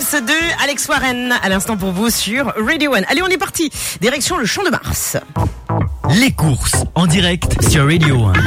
Dance de Alex Warren à l'instant pour vous sur Radio One. Allez, on est parti. Direction le Champ de Mars. Les courses en direct sur Radio One.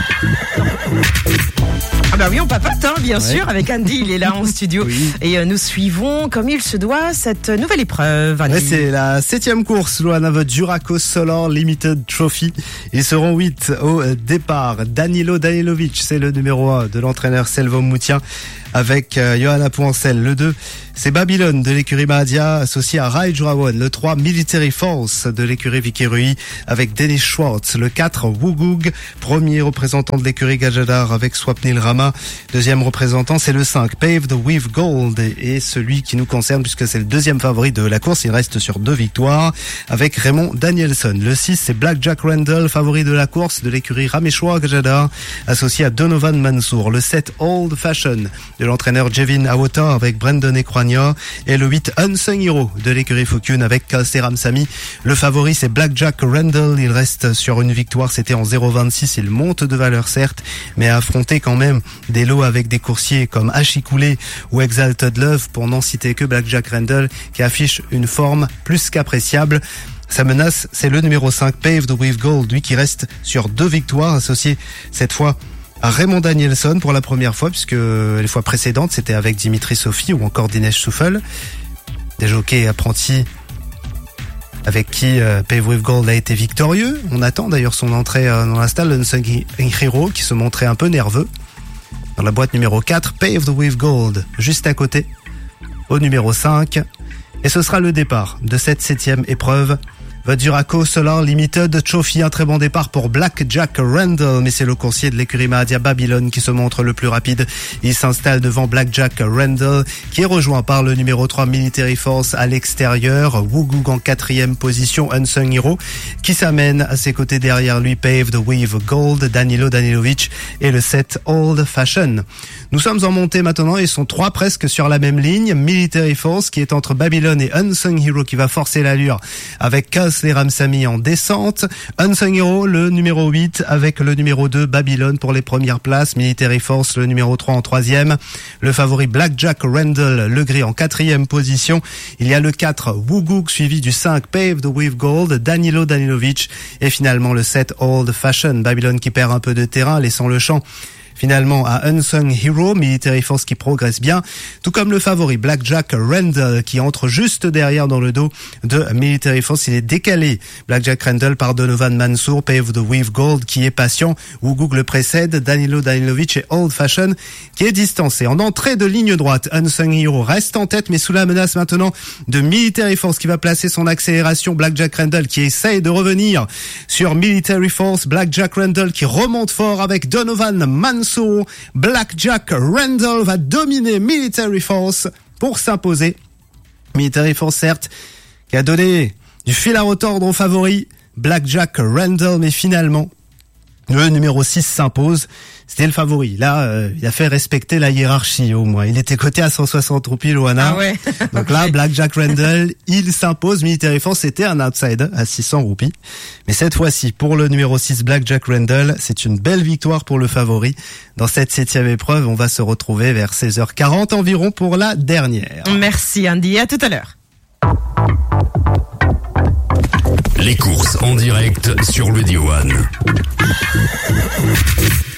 Ah bah oui, on papote, bien sûr, avec Andy, il est là en studio. Oui. Et nous suivons, comme il se doit, cette nouvelle épreuve. Ouais, c'est la 7e course, Loana, votre Duraco Solar Limited Trophy. Ils seront 8 au départ. Danilo Danilovic, c'est le numéro 1 de l'entraîneur Selvom Moutien, avec Johanna Pouancel. Le 2, c'est Babylone de l'écurie Mahadia, associé à Rai Jurawan. Le 3, Military Force de l'écurie Vicky Rui, avec Denis Schwartz. Le 4, Wugug, premier représentant de l'écurie Gajadar, avec Swapnil Rama. Deuxième représentant, c'est le 5, Paved with Gold, et celui qui nous concerne, puisque c'est le deuxième favori de la course. Il reste sur 2 victoires, avec Raymond Danielson. Le 6, c'est Black Jack Randall, favori de la course de l'écurie Rameshwar Gajadar, associé à Donovan Mansour. Le 7, Old Fashion de l'entraîneur Jevin Awota, avec Brandon Ekrania, et le 8, Unsung Hero de l'écurie Fukun, avec Seram Sami. Le favori, c'est Black Jack Randall. Il reste sur une victoire, c'était en 0,26. Il monte de valeur, certes, mais a affronté quand même des lots avec des coursiers comme Achikoulé ou Exalted Love, pour n'en citer que Black Jack Randall, qui affiche une forme plus qu'appréciable. Sa menace, c'est le numéro 5, Paved with Gold, lui qui reste sur 2 victoires, associé cette fois à Raymond Danielson pour la première fois, puisque les fois précédentes, c'était avec Dimitri Sophie ou encore Dinesh Souffel, des jockeys apprentis avec qui Paved with Gold a été victorieux. On attend d'ailleurs son entrée dans la stalle, Unsung Hero, qui se montrait un peu nerveux. Dans la boîte numéro 4, Paved with Gold, juste à côté, au numéro 5. Et ce sera le départ de cette 7e épreuve. Votre Duraco Solar Limited Trophy, un très bon départ pour Black Jack Randall, mais c'est le coursier de l'écurie Mahadia Babylone qui se montre le plus rapide. Il s'installe devant Black Jack Randall, qui est rejoint par le numéro 3 Military Force à l'extérieur. Wugug en 4e position, Unsung Hero, qui s'amène à ses côtés derrière lui, Paved with Gold, Danilo Danilovic, et le 7 Old Fashion. Nous sommes en montée maintenant, ils sont 3 presque sur la même ligne. Military Force qui est entre Babylone et Unsung Hero, qui va forcer l'allure avec Seram Sami en descente. Unsung Hero, le numéro 8, avec le numéro 2, Babylone pour les premières places. Military Force, le numéro 3 en 3e. Le favori Black Jack Randall, le gris en 4e position. Il y a le 4, Wugug, suivi du 5, Paved with Gold, Danilo Danilovic, et finalement le 7, Old Fashion. Babylone qui perd un peu de terrain, laissant le champ finalement à Unsung Hero. Military Force qui progresse bien, tout comme le favori Black Jack Randall, qui entre juste derrière dans le dos de Military Force. Il est décalé, Black Jack Randall, par Donovan Mansour. Paved with Gold qui est patient, Wugug le précède, Danilo Danilovic et Old Fashion qui est distancé. En entrée de ligne droite, Unsung Hero reste en tête, mais sous la menace maintenant de Military Force qui va placer son accélération. Black Jack Randall qui essaye de revenir sur Military Force. Black Jack Randall qui remonte fort avec Donovan Mansour. Black Jack Randall va dominer Military Force pour s'imposer. Military Force, certes, qui a donné du fil à retordre au favori Black Jack Randall, mais finalement le numéro 6 s'impose. C'était le favori. Là, il a fait respecter la hiérarchie au moins. Il était coté à 160 roupies, Loana. Ah ouais. Donc là, Black Jack Randall, il s'impose. Military Force, c'était un outsider à 600 roupies. Mais cette fois-ci, pour le numéro 6, Black Jack Randall, c'est une belle victoire pour le favori. Dans cette 7e épreuve, on va se retrouver vers 16h40 environ pour la dernière. Merci Andy, à tout à l'heure. Les courses en direct sur Radio One.